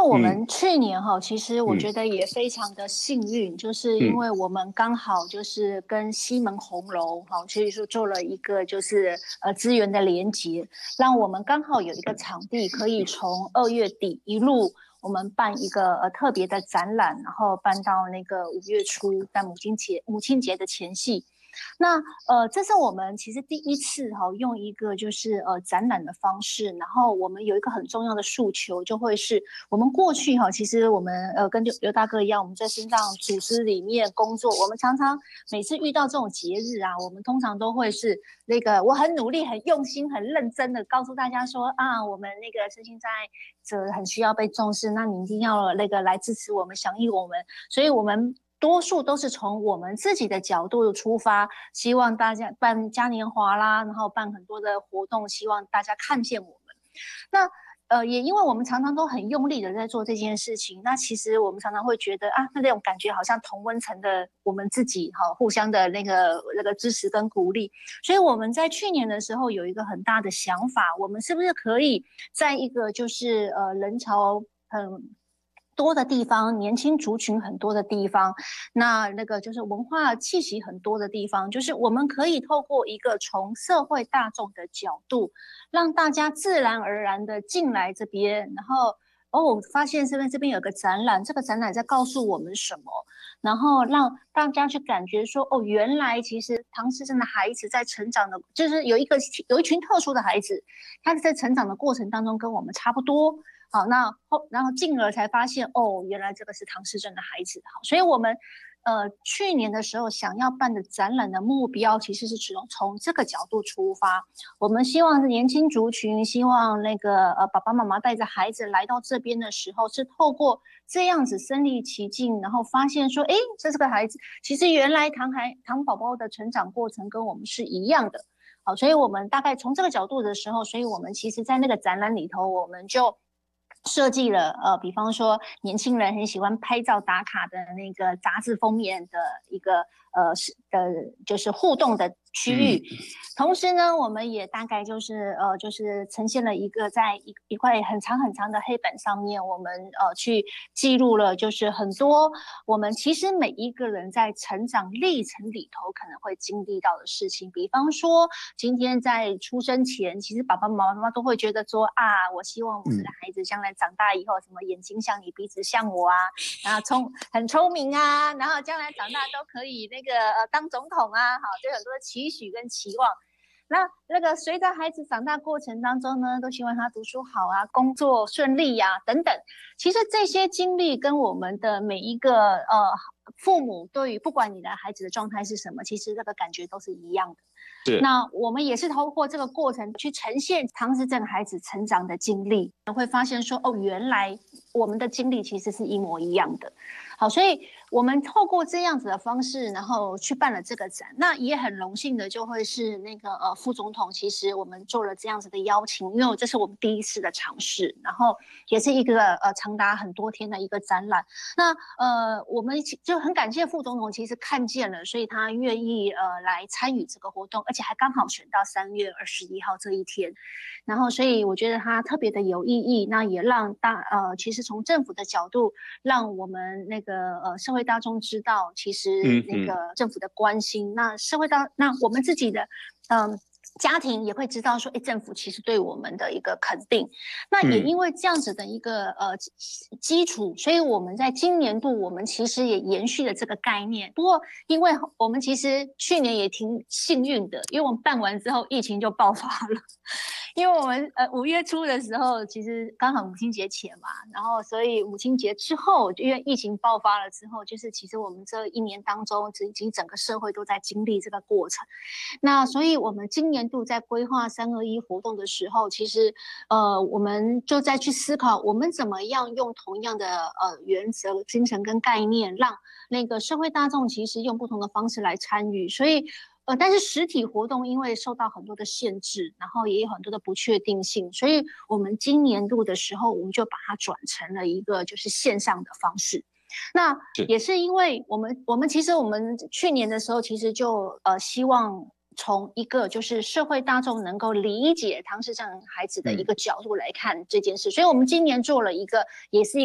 我们去年其实我觉得也非常的幸运，就是因嗯为我们刚好就是跟西门红楼所以说做了一个就是资源的连结，让我们刚好有一个场地可以从2月底一路我们办一个特别的展览，然后办到那个5月初，在母亲节的前夕。那这是我们其实第一次用一个就是展览的方式，然后我们有一个很重要的诉求，就会是我们过去其实我们跟刘大哥一样，我们在身上组织里面工作，我们常常每次遇到这种节日啊，我们通常都会是那个我很努力、很用心、很认真的告诉大家说啊，我们那个身心障碍者很需要被重视，那你一定要那个来支持我们、响应我们，所以我们多数都是从我们自己的角度出发，希望大家办嘉年华啦，然后办很多的活动，希望大家看见我们。那也因为我们常常都很用力的在做这件事情，那其实我们常常会觉得啊，那种感觉好像同温层的我们自己互相的那个支持跟鼓励，所以我们在去年的时候有一个很大的想法，我们是不是可以在一个就是人潮很多的地方，年轻族群很多的地方，那个就是文化气息很多的地方，就是我们可以透过一个从社会大众的角度，让大家自然而然的进来这边，然后发现这边有个展览，这个展览在告诉我们什么，然后让大家去感觉说，原来其实唐氏症的孩子在成长的，就是有一群特殊的孩子，他在成长的过程当中跟我们差不多。好，然后进而才发现，原来这个是唐氏症的孩子。好，所以我们去年的时候想要办的展览的目标，其实是从这个角度出发。我们希望年轻族群，希望那个爸爸妈妈带着孩子来到这边的时候，是透过这样子身临其境，然后发现说，这是个孩子，其实原来唐宝宝的成长过程跟我们是一样的。好，所以我们大概从这个角度的时候，所以我们其实在那个展览里头，我们就设计了比方说年轻人很喜欢拍照打卡的那个杂志封面的一个就是互动的区域。同时呢，我们也大概就是呈现了一个在一块很长很长的黑板上面，我们去记录了就是很多我们其实每一个人在成长历程里头可能会经历到的事情。比方说今天在出生前，其实爸爸妈妈都会觉得说啊，我希望我们的孩子将来长大以后，什么眼睛像你，鼻子像我啊，然后很聪明啊，然后将来长大都可以那个当总统啊，好，就有很多的期许跟期望。那个随着孩子长大过程当中呢，都希望他读书好啊，工作顺利啊，等等。其实这些经历跟我们的每一个父母对于不管你的孩子的状态是什么，其实这个感觉都是一样的。那我们也是透过这个过程去呈现唐氏症孩子成长的经历，会发现说原来我们的经历其实是一模一样的。好，所以我们透过这样子的方式，然后去办了这个展。那也很荣幸的，就会是那个副总统，其实我们做了这样子的邀请，因为这是我们第一次的尝试，然后也是一个长达很多天的一个展览。那我们就很感谢副总统，其实看见了，所以他愿意来参与这个活动，而且还刚好选到3月21号这一天。然后，所以我觉得它特别的有意义，那也让其实从政府的角度，让我们那个社会大众知道，其实那个政府的关心，那那我们自己的家庭也会知道说，政府其实对我们的一个肯定。那也因为这样子的一个基础，所以我们在今年度我们其实也延续了这个概念。不过，因为我们其实去年也挺幸运的，因为我们办完之后疫情就爆发了。因为我们5月初的时候，其实刚好母亲节前嘛，然后所以母亲节之后，因为疫情爆发了之后，就是其实我们这一年当中，已经整个社会都在经历这个过程。那所以我们今年度在规划321活动的时候，其实我们就在去思考，我们怎么样用同样的原则、精神跟概念，让那个社会大众其实用不同的方式来参与。所以但是实体活动因为受到很多的限制，然后也有很多的不确定性，所以我们今年度的时候，我们就把它转成了一个就是线上的方式。那也是因为其实我们去年的时候，其实就希望从一个就是社会大众能够理解唐氏症孩子的一个角度来看这件事，所以我们今年做了一个也是